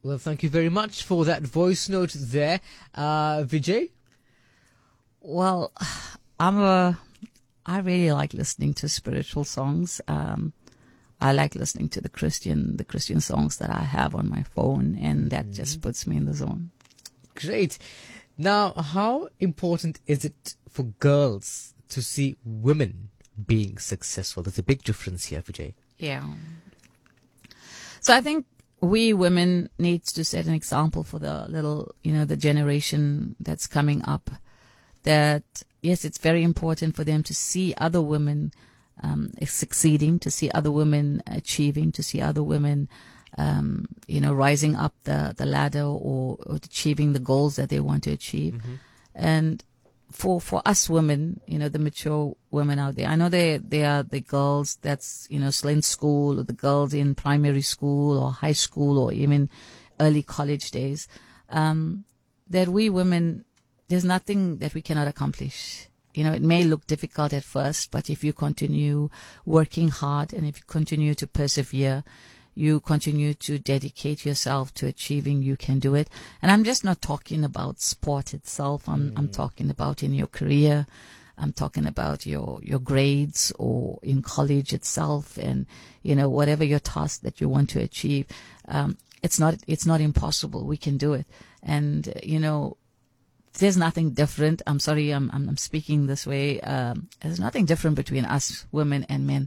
Well, thank you very much for that voice note there. Vijay? Well, I really like listening to spiritual songs. I like listening to the Christian songs that I have on my phone, and that just puts me in the zone. Great. Now, how important is it for girls to see women being successful? There's a big difference here, Vijay. Yeah. So I think we women need to set an example for the generation that's coming up, that yes, it's very important for them to see other women succeeding, to see other women achieving, to see other women, rising up the ladder or achieving the goals that they want to achieve. Mm-hmm. And for us women, the mature women out there, I know they are the girls that's, still in school, or the girls in primary school or high school or even early college days, that we women, there's nothing that we cannot accomplish. It may look difficult at first, but if you continue working hard and if you continue to persevere, you continue to dedicate yourself to achieving, you can do it. And I'm just not talking about sport itself. I'm talking about in your career. I'm talking about your grades or in college itself, and, whatever your task that you want to achieve. It's not impossible. We can do it. And, there's nothing different. I'm sorry, I'm speaking this way. There's nothing different between us women and men.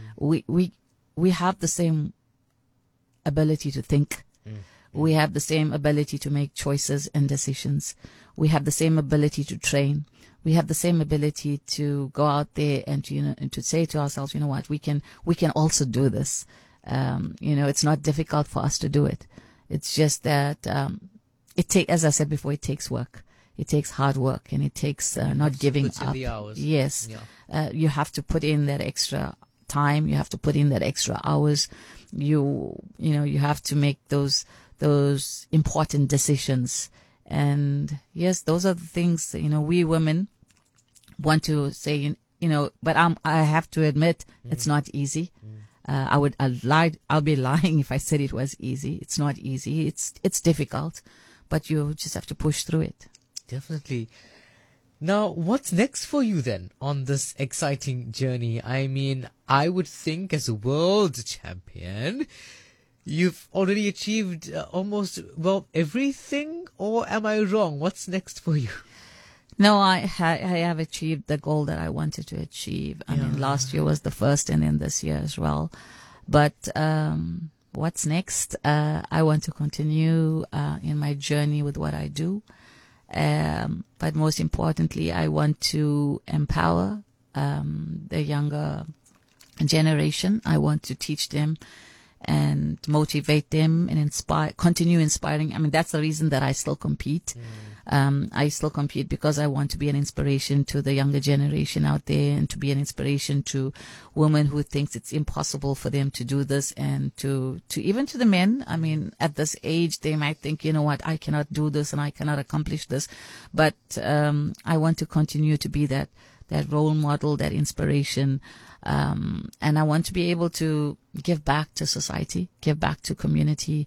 We have the same ability to think. We have the same ability to make choices and decisions. We have the same ability to train. We have the same ability to go out there and to say to ourselves, what, we can also do this. It's not difficult for us to do it. It's just that as I said before, it takes work. It takes hard work, and it takes not giving up. The hours. Yes. Yeah. You have to put in that extra time. You have to put in that extra hours. You have to make those important decisions. And yes, those are the things, we women want to say, but I have to admit, it's not easy. I'll be lying if I said it was easy. It's not easy. It's difficult, but you just have to push through it. Definitely. Now, what's next for you then on this exciting journey? I mean, I would think as a world champion, you've already achieved almost, everything, or am I wrong? What's next for you? No, I have achieved the goal that I wanted to achieve. I mean, last year was the first, and then this year as well. But what's next? I want to continue in my journey with what I do. But most importantly, I want to empower the younger generation. I want to teach them and motivate them and continue inspiring. I mean, that's the reason that I still compete. I still compete because I want to be an inspiration to the younger generation out there, and to be an inspiration to women who thinks it's impossible for them to do this, and to even to the men. I mean, at this age, they might think, what, I cannot do this and I cannot accomplish this. But I want to continue to be that role model, that inspiration. And I want to be able to give back to society, give back to community,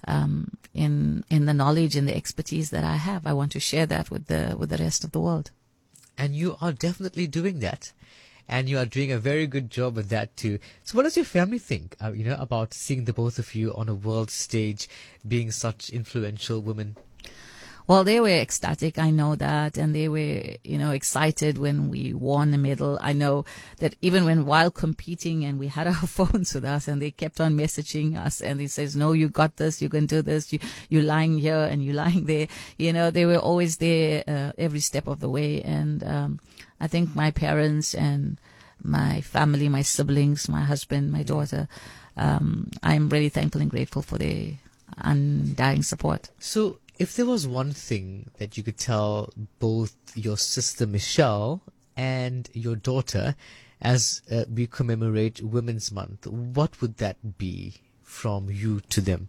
in the knowledge and the expertise that I have. I want to share that with the rest of the world. And you are definitely doing that. And you are doing a very good job at that too. So what does your family think, about seeing the both of you on a world stage, being such influential women? Well, they were ecstatic, I know that, and they were, excited when we won the medal. I know that even while competing, and we had our phones with us, and they kept on messaging us, and they says, no, you got this, you can do this, you're lying here and you're lying there. They were always there every step of the way. And I think my parents and my family, my siblings, my husband, my daughter, I'm really thankful and grateful for their undying support. So, if there was one thing that you could tell both your sister Michelle and your daughter as we commemorate Women's Month, what would that be from you to them?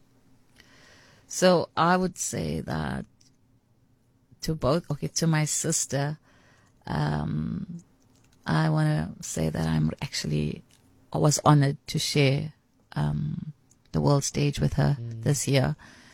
So I would say that to my sister, I want to say that I was honored to share the world stage with her this year.